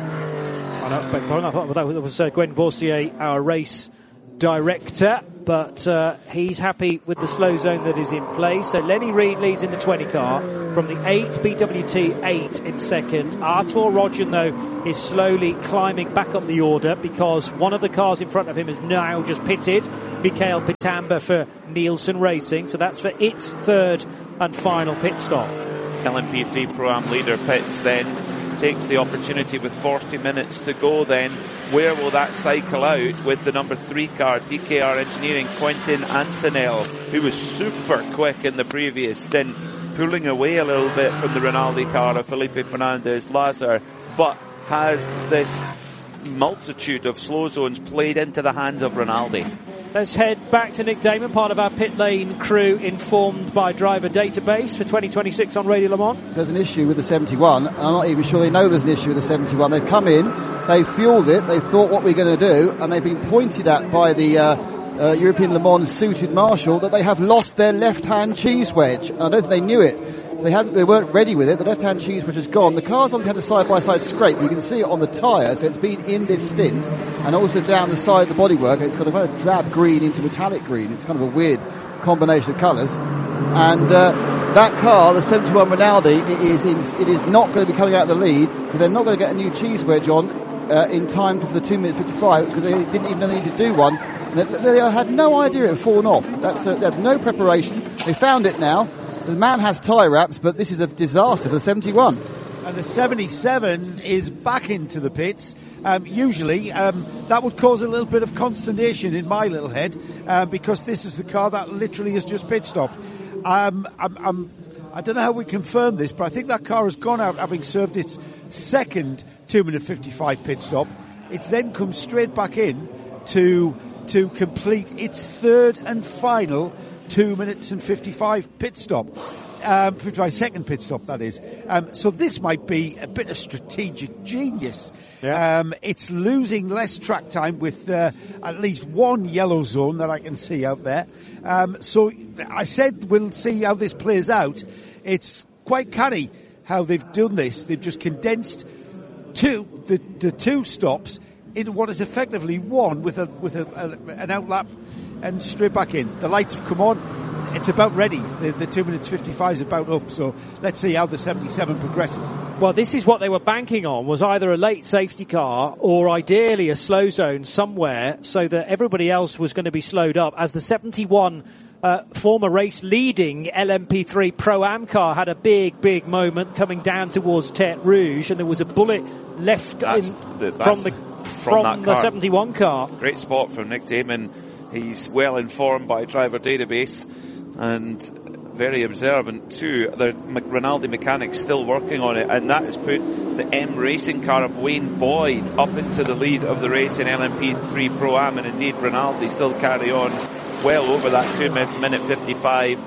Oh, no, beg pardon, I thought that was uh, Gwen Boursier, our race director, but uh, he's happy with the slow zone that is in place. So Lenny Reed leads in the twenty car from the eight, B W T eight in second. Artur Rodgen, though, is slowly climbing back up the order because one of the cars in front of him is now just pitted. Mikael Pitamba for Nielsen Racing, so that's for its third and final pit stop. L M P three Pro-Am leader pits then, takes the opportunity with forty minutes to go then. Where will that cycle out with the number three car, D K R Engineering, Quentin Antonell, who was super quick in the previous stint, pulling away a little bit from the Rinaldi car of Felipe Fernandez-Lazar, but has this multitude of slow zones played into the hands of Rinaldi. Let's head back to Nick Damon, part of our pit lane crew, informed by driver database for twenty twenty-six on Radio Le Mans. There's an issue with the seventy-one. I'm not even sure they know there's an issue with the seventy-one. They've come in, they've fueled it, they thought what we're going to do, and they've been pointed at by the uh, uh, European Le Mans suited marshal that they have lost their left-hand cheese wedge. And I don't think they knew it. So they hadn't, they weren't ready with it. The left-hand cheese wedge is gone. The car's obviously had a side-by-side scrape. You can see it on the tyre, so it's been in this stint, and also down the side of the bodywork. It's got a kind of drab green into metallic green. It's kind of a weird combination of colours. And uh, that car, the seventy-one Rinaldi, it is in, it is not going to be coming out of the lead because they're not going to get a new cheese wedge on uh, in time for the two minutes fifty-five because they didn't even know they needed to do one. They, they had no idea it had fallen off. That's a, they have no preparation. They found it now. The man has tie wraps, but this is a disaster for the seventy-one. And the seventy-seven is back into the pits. Um, usually, um, that would cause a little bit of consternation in my little head uh, because this is the car that literally has just pit stopped. Um, I'm, I'm, I don't know how we confirm this, but I think that car has gone out having served its second two minute fifty-five pit stop. It's then come straight back in to to complete its third and final two minutes and fifty-five pit stop. Um, fifty-five second pit stop, that is. Um, so this might be a bit of strategic genius. Yeah. Um, it's losing less track time with uh, at least one yellow zone that I can see out there. Um, so I said we'll see how this plays out. It's quite canny how they've done this. They've just condensed two the, the two stops into what is effectively one with a with a, a, an outlap and straight back in. The lights have come on. It's about ready. The, the two minutes fifty-five is about up. So let's see how the seventy-seven progresses. Well, this is what they were banking on, was either a late safety car or ideally a slow zone somewhere so that everybody else was going to be slowed up. As the seventy-one uh, former race leading L M P three Pro-Am car had a big, big moment coming down towards Tête Rouge, and there was a bullet left That's in, the, from the from, from the car. seventy-one car. Great spot from Nick Damon. He's well informed by driver database and very observant too. The Rinaldi mechanics still working on it, and that has put the M Racing car of Wayne Boyd up into the lead of the race in L M P three Pro-Am, and indeed Rinaldi still carry on well over that two minute fifty-five.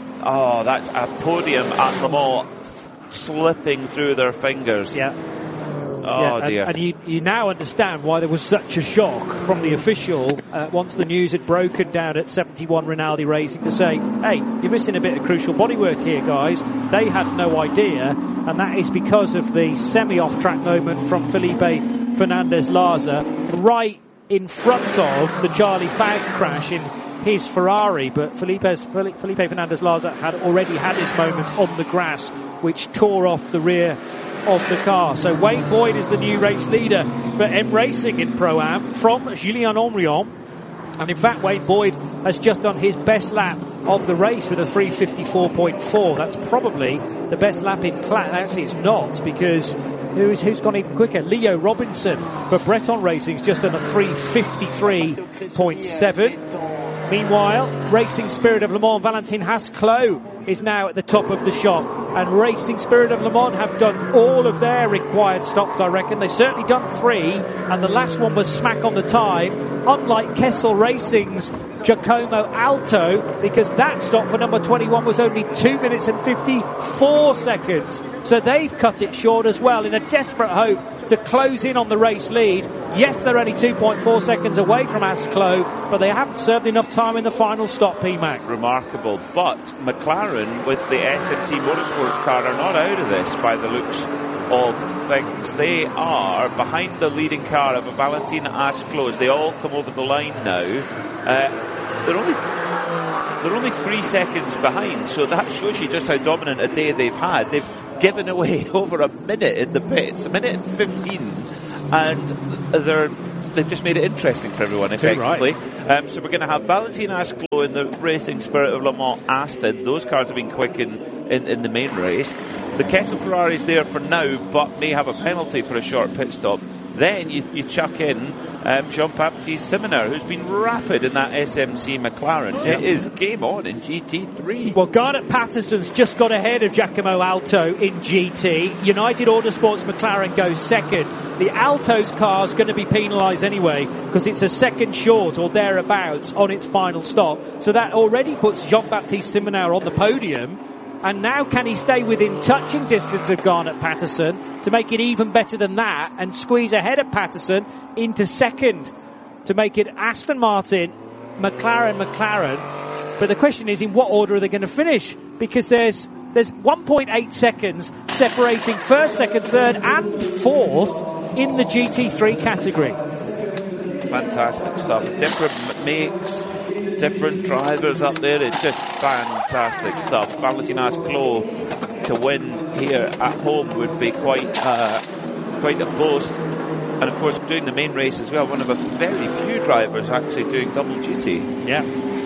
Oh, that's a podium at Le Mans slipping through their fingers. Yeah. Oh yeah, and, dear. and you, you now understand why there was such a shock from the official uh, once the news had broken down at seventy-one Rinaldi Racing to say, hey, you're missing a bit of crucial bodywork here, guys. They had no idea, and that is because of the semi-off-track moment from Felipe Fernandez-Lazar right in front of the Charlie Fagg crash in his Ferrari. But Felipe, Felipe Fernandez-Lazar had already had his moment on the grass, which tore off the rear of the car. So Wayne Boyd is the new race leader for M Racing in Pro-Am from Julien Henrion. And in fact, Wayne Boyd has just done his best lap of the race with a three fifty-four point four. That's probably the best lap in class. Actually, it's not, because who's, who's gone even quicker? Leo Robinson for Breton Racing's just done a three fifty-three point seven. Meanwhile, Racing Spirit of Le Mans, Valentin Hasclot is now at the top of the shop, and Racing Spirit of Le Mans have done all of their required stops, I reckon. They've certainly done three, and the last one was smack on the time, unlike Kessel Racing's Giacomo Alto, because that stop for number twenty-one was only two minutes and fifty-four seconds. So they've cut it short as well in a desperate hope to close in on the race lead. Yes, they're only two point four seconds away from Asclo, but they haven't served enough time in the final stop, P MAC. Remarkable. But McLaren, with the S M C Motorsports car, are not out of this by the looks of things. They are behind the leading car of Valentin Asclo as they all come over the line now. Uh, they're only they're only three seconds behind, so that shows you just how dominant a day they've had. They've given away over a minute in the pits, a minute and fifteen, and they're they've just made it interesting for everyone, effectively. Right. Um, so we're going to have Valentin Asclo in the Racing Spirit of Le Mans Aston. Those cars have been quick in, in, in the main race. The Kessel Ferrari is there for now, but may have a penalty for a short pit stop. Then you, you chuck in um, Jean-Baptiste Simoneau, who's been rapid in that S M C McLaren. It is game on in G T three. Well, Garnet Patterson's just got ahead of Giacomo Alto in G T. United Autosports McLaren goes second. The Alto's car's going to be penalised anyway because it's a second short or thereabouts on its final stop. So that already puts Jean-Baptiste Simoneau on the podium. And now can he stay within touching distance of Garnet Patterson to make it even better than that and squeeze ahead of Patterson into second to make it Aston Martin, McLaren, McLaren. But the question is, in what order are they going to finish? Because there's there's one point eight seconds separating first, second, third and fourth in the G T three category. Fantastic stuff. Different makes, different drivers up there. It's just fantastic stuff. Valentin Asclo to win here at home would be quite uh, quite a boast. And of course, doing the main race as well, one of a very few drivers actually doing double duty. Yeah.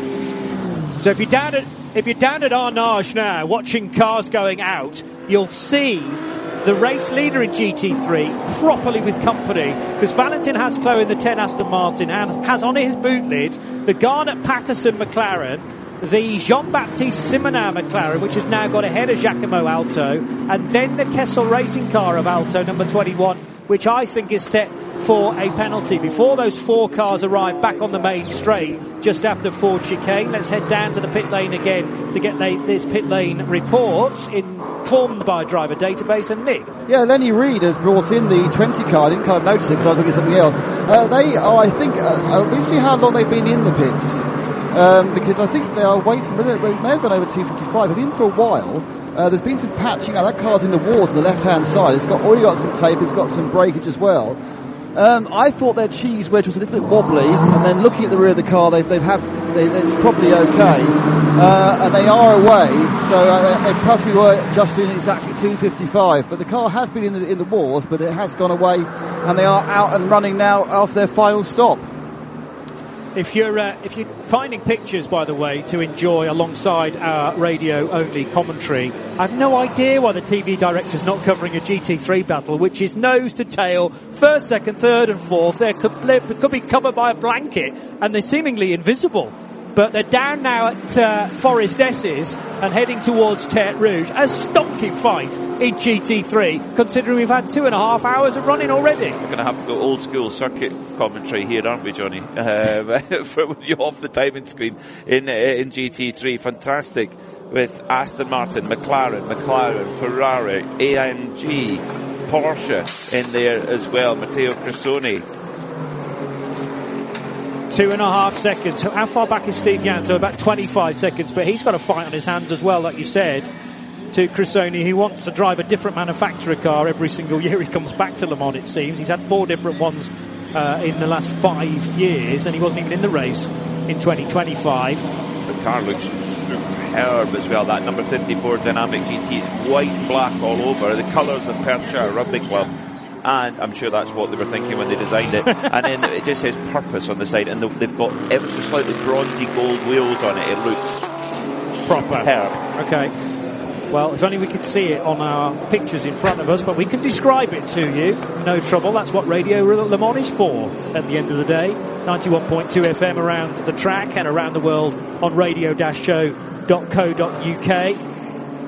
So if you're down at if you're down at Arnage now, watching cars going out, you'll see the race leader in G T three properly with company, because Valentin Asclo in the ten Aston Martin and has on his boot lid the Garnet Patterson McLaren, the Jean-Baptiste Simoneau McLaren, which has now got ahead of Giacomo Alto, and then the Kessel racing car of Alto, number twenty-one, which I think is set for a penalty. Before those four cars arrive back on the main straight, just after Ford chicane, let's head down to the pit lane again to get the, this pit lane report informed by driver database. And Nick? Yeah, Lenny Reed has brought in the twenty car. I didn't kind of notice it because I was looking at something else. Uh, they are, I think, uh, we'll see how long they've been in the pits. Um, because I think they are waiting, they may have gone over two fifty-five, they've been for a while. Uh, there's been some patching out. That car's in the wars on the left-hand side. It's got already got some tape, it's got some breakage as well. Um, I thought their cheese wedge was a little bit wobbly, and then looking at the rear of the car, they've, they've have, they, it's probably okay. Uh, and they are away, so uh, they possibly were just doing exactly two fifty-five. But the car has been in the, in the wars, but it has gone away, and they are out and running now after their final stop. If you're uh, if you're finding pictures, by the way, to enjoy alongside our radio-only commentary, I have no idea why the T V director's not covering a G T three battle, which is nose to tail, first, second, third and fourth. They could, they could be covered by a blanket, and they're seemingly invisible. But they're down now at uh, Forest Esses and heading towards Tertre Rouge. A stonking fight in G T three, considering we've had two and a half hours of running already. We're going to have to go old school circuit commentary here, aren't we, Johnny? Uh, for you off the timing screen in uh, in G T three. Fantastic with Aston Martin, McLaren, McLaren, Ferrari, A M G, Porsche in there as well. Matteo Cressoni. Two and a half seconds. How far back is Steve Yan? So about twenty-five seconds, but he's got a fight on his hands as well, like you said, to Cressoni. He wants to drive a different manufacturer car every single year he comes back to Le Mans, it seems. He's had four different ones uh, in the last five years, and he wasn't even in the race in twenty twenty-five. The car looks superb as well. That number fifty-four Dynamic G T is white and black all over. The colours of Perthshire Rugby Club. And I'm sure that's what they were thinking when they designed it. And then it just says purpose on the side, and they've got ever so slightly bronzy gold wheels on it. It looks proper. Superb. Okay. Well, if only we could see it on our pictures in front of us, but we can describe it to you. No trouble. That's what Radio Le Mans is for at the end of the day. ninety-one point two F M around the track and around the world on radio dash show dot co dot uk.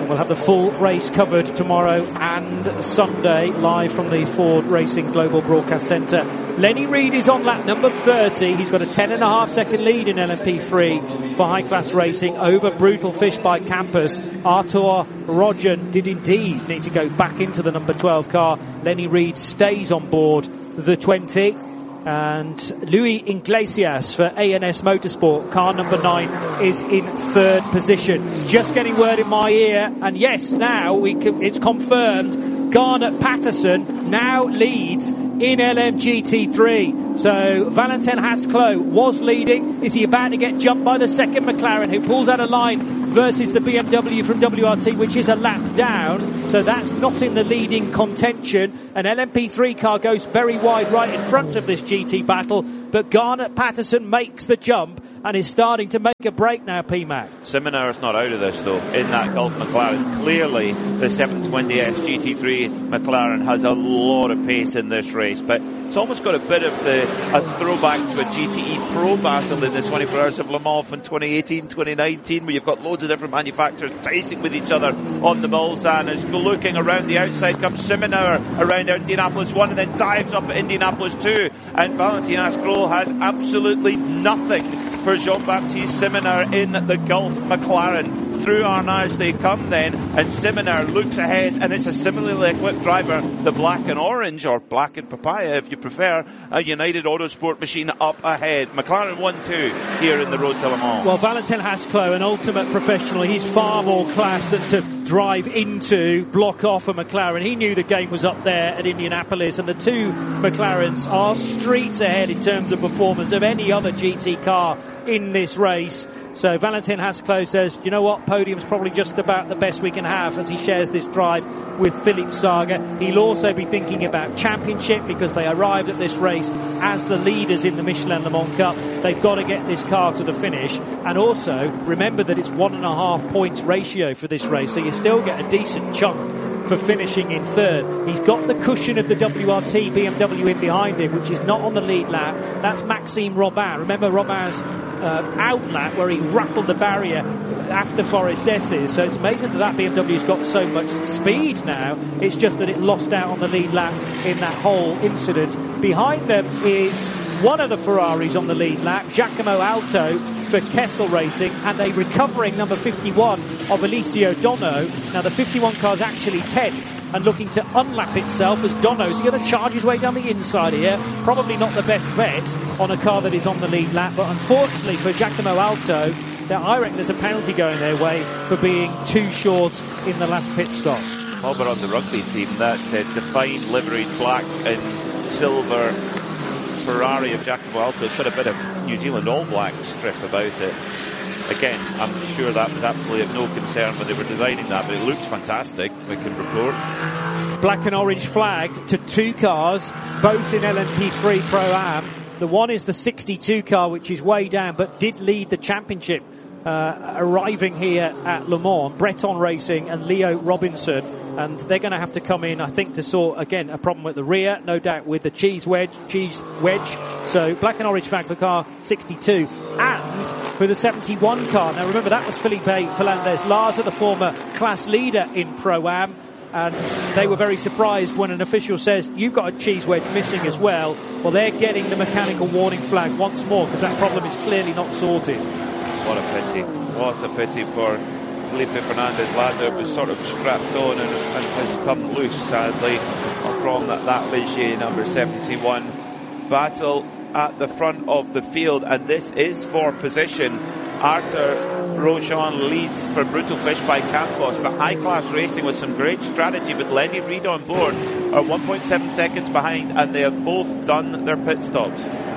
We'll have the full race covered tomorrow and Sunday, live from the Ford Racing Global Broadcast Centre. Lenny Reed is on lap number thirty. He's got a ten and a half second lead in L M P three for high class racing over Brutal Fish by Campus. Artur Rogen did indeed need to go back into the number twelve car. Lenny Reed stays on board the twenty. And Luis Iglesias for A N S Motorsport, car number nine, is in third position. Just getting word in my ear, and yes, now we can, it's confirmed, Garnet Patterson now leads in L M G T three. So Valentin Hasklow was leading. Is he about to get jumped by the second McLaren, who pulls out a line versus the B M W from W R T, which is a lap down? So that's not in the leading contention. An L M P three car goes very wide right in front of this G T battle, but Garnet Patterson makes the jump and is starting to make a break now, P-Mac. Simonauer's not out of this, though, in that Gulf McLaren. Clearly, the seven twenty S G T three McLaren has a lot of pace in this race, but it's almost got a bit of the, a throwback to a G T E Pro battle in the twenty-four Hours of Le Mans from twenty eighteen, twenty nineteen, where you've got loads of different manufacturers racing with each other on the Mulsanne. As looking around the outside comes Simonauer around Indianapolis one, and then dives up at Indianapolis two, and Valentin Hasklow has absolutely nothing for Jean-Baptiste Simonauer in the Gulf McLaren. Through Arnage they come then, and Simonauer looks ahead, and it's a similarly equipped driver, the black and orange, or black and papaya if you prefer, a United Autosport machine up ahead. McLaren one two here in the Road to Le Mans. Well, Valentin Hasklow, an ultimate professional, he's far more class than to drive into, block off a McLaren. He knew the game was up there at Indianapolis, and the two McLarens are streets ahead in terms of performance of any other G T car in this race. So Valentin Hasklow says, you know what, podium's probably just about the best we can have, as he shares this drive with Philippe Saga. He'll also be thinking about championship, because they arrived at this race as the leaders in the Michelin Le Mans Cup. They've got to get this car to the finish, and also remember that it's one and a half points ratio for this race, so you still get a decent chunk for finishing in third. He's got the cushion of the W R T B M W in behind him, which is not on the lead lap. That's Maxime Robin. Remember Robin's uh, out lap where he rattled the barrier after Forest S's. So it's amazing that that B M W's got so much speed now. It's just that it lost out on the lead lap in that whole incident. Behind them is one of the Ferraris on the lead lap, Giacomo Alto for Kessel Racing, and a recovering number fifty-one of Alessio Dono. Now the fifty-one car's actually tenth and looking to unlap itself, as Dono's going to charge his way down the inside here. Probably not the best bet on a car that is on the lead lap, but unfortunately for Giacomo Alto, I reckon there's a penalty going their way for being too short in the last pit stop. While we're on the rugby theme, that uh, defined liveried black and silver Ferrari of Giacomo Alto has got a bit of New Zealand All Black strip about it. Again, I'm sure that was absolutely of no concern when they were designing that, but it looked fantastic, we can report. Black and orange flag to two cars, both in L M P three Pro-Am. The one is the sixty-two car, which is way down, but did lead the championship, uh, arriving here at Le Mans. Breton Racing and Leo Robinson, and they're going to have to come in, I think, to sort, again, a problem with the rear, no doubt with the cheese wedge, cheese wedge. So black and orange flag for car sixty-two, and for the seventy-one car. Now remember, that was Felipe Fernandez Larza, the former class leader in Pro-Am, and they were very surprised when an official says, you've got a cheese wedge missing as well. Well, they're getting the mechanical warning flag once more, because that problem is clearly not sorted. What a pity. What a pity for Felipe Fernandez Larza. It was sort of strapped on and, and has come loose, sadly, from that, that Ligier number seventy-one. Battle at the front of the field, and this is for position. Artur Rojan leads for Brutal Fish by Campos, but High Class Racing with some great strategy with Lenny Reed on board are one point seven seconds behind, and they have both done their pit stops.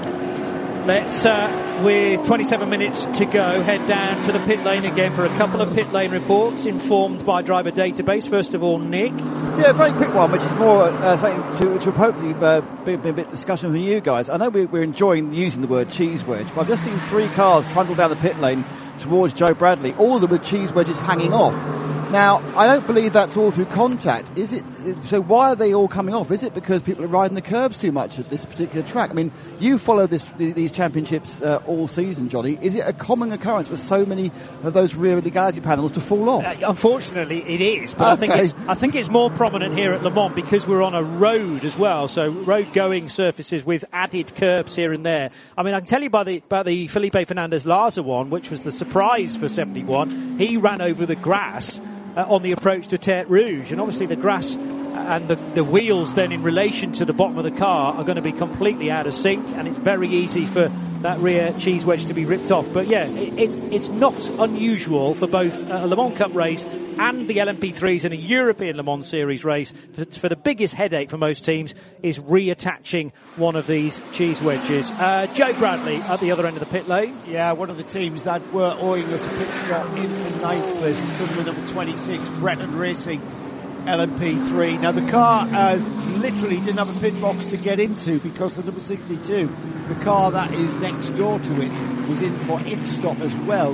Let's, uh, with twenty-seven minutes to go, head down to the pit lane again for a couple of pit lane reports informed by Driver Database. First of all, Nick. Yeah, a very quick one, which is more uh, something to, to hopefully uh, be, be a bit discussion from you guys. I know we, we're enjoying using the word cheese wedge, but I've just seen three cars trundle down the pit lane towards Joe Bradley, all of them with cheese wedges hanging off. Now, I don't believe that's all through contact. Is it? So why are they all coming off? Is it because people are riding the curbs too much at this particular track? I mean, you follow this, these championships uh, all season, Johnny. Is it a common occurrence for so many of those rear legality panels to fall off? Uh, unfortunately, it is, but okay. I think it's I think it's more prominent here at Le Mans because we're on a road as well. So road-going surfaces with added curbs here and there. I mean, I can tell you by the by the Felipe Fernandez-Larza one, which was the surprise for seventy-one. He ran over the grass Uh, on the approach to Tertre Rouge, and obviously the grass and the, the wheels then in relation to the bottom of the car are going to be completely out of sync, and it's very easy for that rear cheese wedge to be ripped off. But yeah, it, it, it's not unusual for both a Le Mans Cup race and the L M P threes in a European Le Mans Series race for, for the biggest headache for most teams is reattaching one of these cheese wedges. Uh, Joe Bradley at the other end of the pit lane. Yeah, one of the teams that were owing us a pit stop in for ninth place is coming with number twenty-six, Breton Racing L M P three. Now the car uh, literally didn't have a pit box to get into because the number sixty-two, the car that is next door to it, was in for its stop as well.